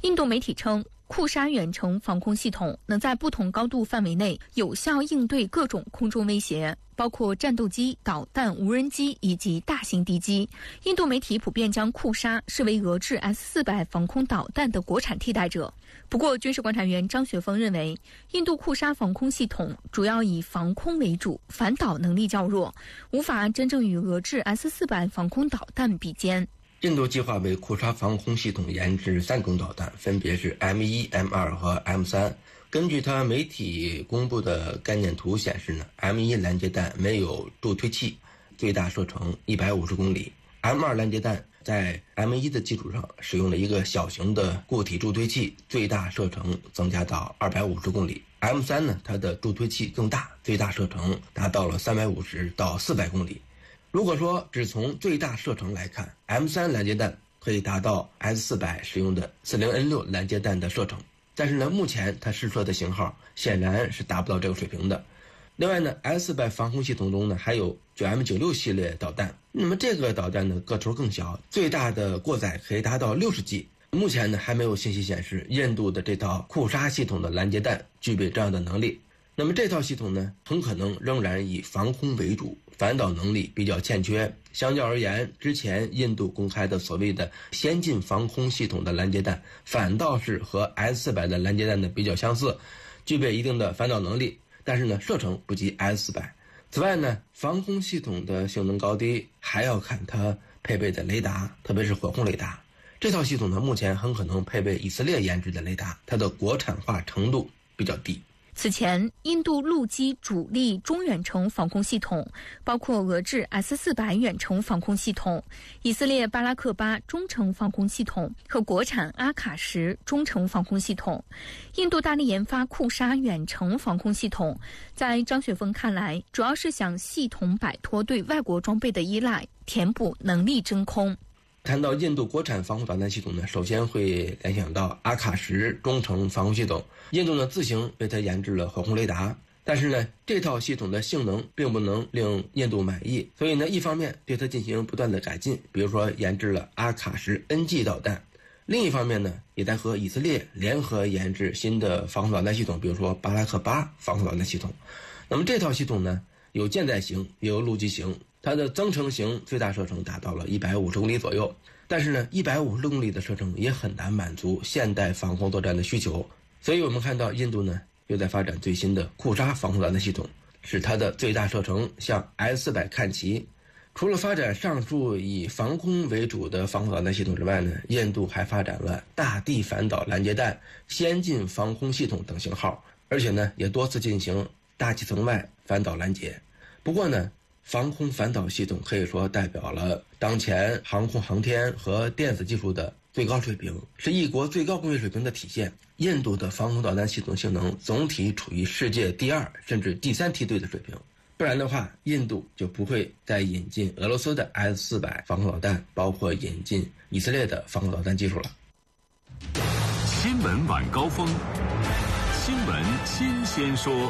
印度媒体称，库沙远程防空系统能在不同高度范围内有效应对各种空中威胁，包括战斗机、导弹、无人机以及大型敌机。印度媒体普遍将库沙视为俄制 S-400防空导弹的国产替代者。不过，军事观察员张雪峰认为，印度库沙防空系统主要以防空为主，反导能力较弱，无法真正与俄制 S-400防空导弹比肩。 印度计划为库沙防空系统研制3种导弹，分别是 M1、M2 和 M3。根据它媒体公布的概念图显示呢 ，M1 拦截弹没有助推器，最大射程150公里 ；M2 拦截弹在 M1 的基础上使用了一个小型的固体助推器，最大射程增加到250公里。M3 呢，它的助推器更大，最大射程达到了350到400公里。如果说只从最大射程来看 ，M3 拦截弹可以达到 S-400使用的40N6拦截弹的射程，但是呢，目前它试射的型号显然是达不到这个水平的。另外呢 ，S-400防空系统中呢还有 9M96 系列导弹，那么这个导弹呢个头更小，最大的过载可以达到60G。目前呢还没有信息显示印度的这套库沙系统的拦截弹具备这样的能力。那么这套系统呢，很可能仍然以防空为主，反导能力比较欠缺。相较而言，之前印度公开的所谓的先进防空系统的拦截弹，反倒是和 S-400的拦截弹呢比较相似，具备一定的反导能力，但是呢射程不及 S-400。此外呢，防空系统的性能高低还要看它配备的雷达，特别是火控雷达。这套系统呢，目前很可能配备以色列研制的雷达，它的国产化程度比较低。 此前，印度陆基主力中远程防空系统包括俄制 S-400远程防空系统、以色列巴拉克巴中程防空系统和国产阿卡什中程防空系统。印度大力研发库沙远程防空系统，在张雪峰看来，主要是想系统摆脱对外国装备的依赖，填补能力真空。 谈到印度国产防空导弹系统呢，首先会联想到阿卡什中程防空系统。印度呢自行为它研制了火控雷达，但是呢这套系统的性能并不能令印度满意，所以呢一方面对它进行不断的改进，比如说研制了阿卡什 NG 导弹，另一方面呢也在和以色列联合研制新的防空导弹系统，比如说巴拉克巴防空导弹系统。那么这套系统呢有舰载型也有陆基型，它的增程型最大射程达到了150公里左右，但是呢150公里的射程也很难满足现代防空作战的需求，所以我们看到印度呢又在发展最新的库沙防空导弹系统，使它的最大射程向 S-400看齐。除了发展上述以防空为主的防空导弹系统之外呢，印度还发展了大地反导拦截弹、先进防空系统等型号，而且呢也多次进行大气层外反导拦截。不过呢，防空反导系统可以说代表了当前航空航天和电子技术的最高水平，是一国最高工业水平的体现。印度的防空导弹系统性能总体处于世界第2甚至第3梯队的水平，不然的话，印度就不会再引进俄罗斯的 S-400防空导弹，包括引进以色列的防空导弹技术了。 新闻晚高峰，新闻新鲜说。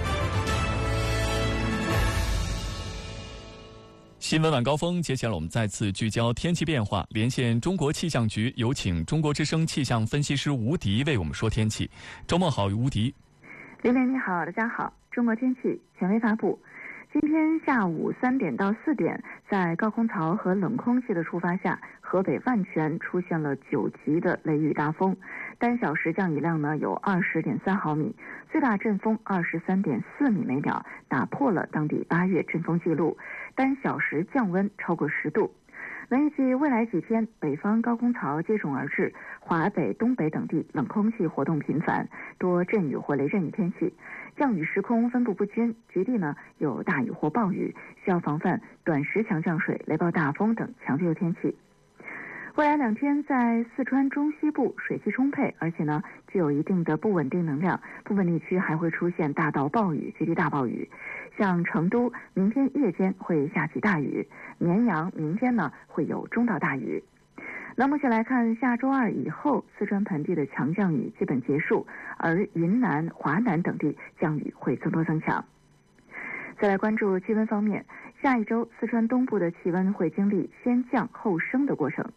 新闻晚高峰，接下来我们再次聚焦天气变化，连线中国气象局，有请中国之声气象分析师吴迪为我们说天气。周末好，吴迪。 林林你好，大家好。中国天气权威发布，今天下午3点到4点，在高空槽和冷空气的触发下，河北万全出现了9级的雷雨大风，单小时降雨量呢有20.3毫米，最大阵风23.4米每秒，打破了当地8月阵风纪录，单小时降温超过10度。那预计未来几天，北方高空槽接踵而至，华北、东北等地冷空气活动频繁，多阵雨或雷阵雨天气，降雨时空分布不均，局地呢有大雨或暴雨，需要防范短时强降水、雷暴大风等强对流天气。未来2天在四川中西部水汽充沛，而且呢具有一定的不稳定能量，部分地区还会出现大到暴雨、局地大暴雨。像成都明天夜间会下起大雨，绵阳明天呢会有中到大雨。那目前来看，下周2以后，四川盆地的强降雨基本结束，而云南、华南等地降雨会增多增强。再来关注气温方面，下一周四川东部的气温会经历先降后升的过程。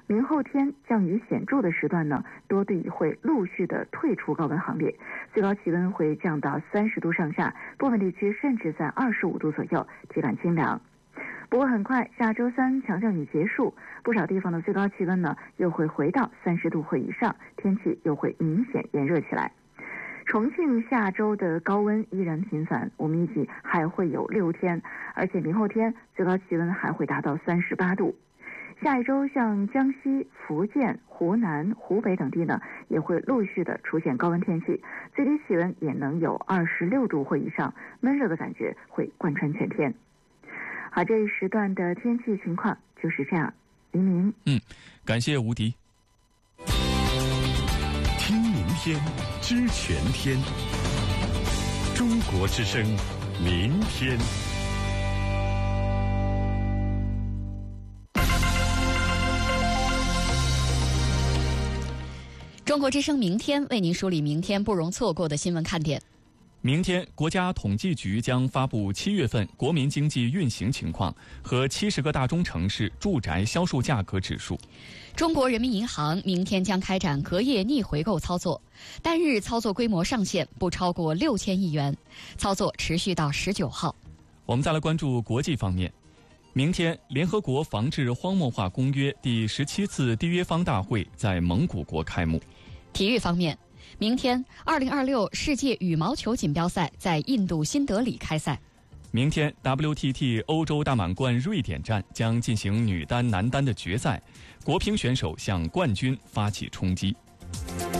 明后天降雨显著的时段呢，多地会陆续的退出高温行列，最高气温会降到30度上下，部分地区甚至在25度左右，体感清凉。不过很快，下周3强降雨结束，不少地方的最高气温呢又会回到30度或以上，天气又会明显炎热起来。重庆下周的高温依然频繁，我们预计还会有6天，而且明后天最高气温还会达到38度。下一周，像江西、福建、湖南、湖北等地呢，也会陆续的出现高温天气，最低气温也能有26度或以上，闷热的感觉会贯穿全天。好，这一时段的天气情况就是这样。黎明， 感谢吴迪。 听明天，知全天。中国之声，明天。 中国之声明天为您梳理明天不容错过的新闻看点。 明天，国家统计局将发布7月份国民经济运行情况和70个大中城市住宅销售价格指数。 中国人民银行明天将开展隔夜逆回购操作，单日操作规模上限不超过6000亿元，操作持续到19号。 我们再来关注国际方面。明天，联合国防治荒漠化公约第17次缔约方大会在蒙古国开幕。 体育方面，明天2026世界羽毛球锦标赛在印度新德里开赛。 明天 WTT 欧洲大满贯瑞典站将进行女单、男单的决赛，国乒选手向冠军发起冲击。